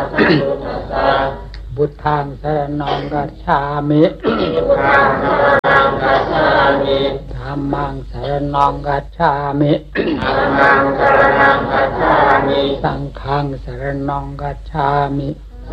พุทธังสรณังคัจฉามิธัมมังสรณังคัจฉามิสังฆังสรณังคัจฉามิ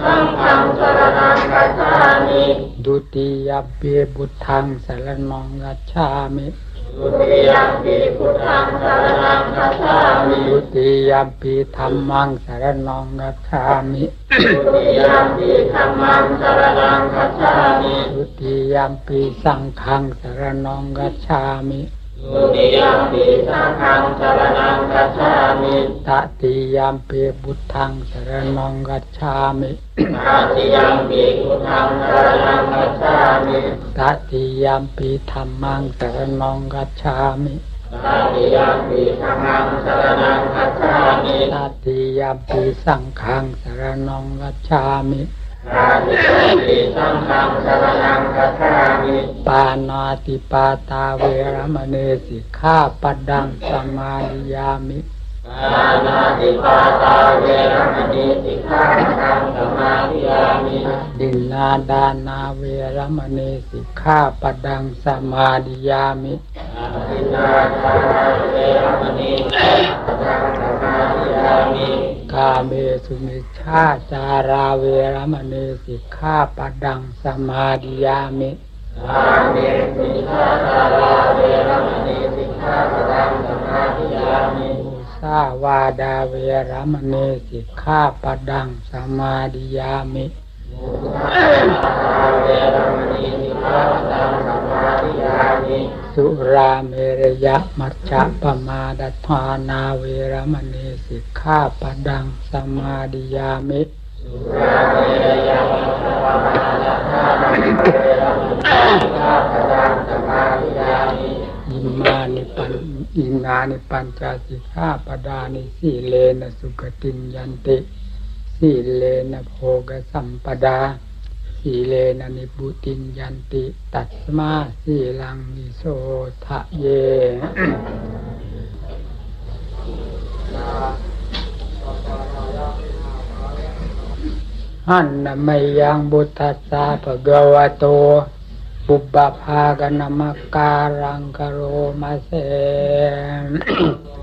ดุติยมปิพุทธังสรณังคัจฉามิดุติยมปิพุทธังสรณังคัจฉามิดุติยมปิธัมมังสรณังคัจฉามิดุติยมปิธัมมังสรณังคัจฉามิดุติยมปิสังฆังสรณังคัจฉามิดุติยมปิสังฆังสรณังคัจฉามิตติยมปิพุทธังสรณังคัจฉามิตติยมปิพุทธังสรณังคัจฉามิตติยมปิธัมมังสรณังคัจฉามิตติยมปิธัมมังสรณังคัจฉามิตติยมปิสังฆังสรณังคัจฉามิตติยมปิสังฆังสรณังคัจฉามิปานาติปาตาเวรมณีสิกขาปดังสมาธิยามิปานาติปาตาเวรมณีสิกขาปดังสมาธิยามิดินนาดานาเวรมณีสิกขาปดังสมาธิยามิดินนาดานาเวรมณีสิกขาปดังสมาธิยามิกาเมสุมิชฌาจาราเวรมณีสิกขาปดังสมาธิยามิกาเมสุมิชฌาจาราเวรมณีสิกขาปดังสมาธิยามิสาวาดาเวรมณีสิกขาปดังสมาธิยามิเวรมณีสิกขาปดังสมาธิยามิสุราเมรยมัจจปมาดัฏฐานาเวรมณีสิกขาปดังสมาธิยามิสุราเมรยมัจจปมาดัฏฐานาเวรมณีสิกขาปดังสมาธิยามิอิมานิปัญจสิกขาปดานิสีเลนะสุขติยันติสีเลนะโภคสัมปดาสีเลนะนิพุติยันติตัสมาสีลังนิโสทะเยหันนะไมยังบุตตัสสะภะคะวะโตปุบบัพพากะนะมะการังกะโรมะเส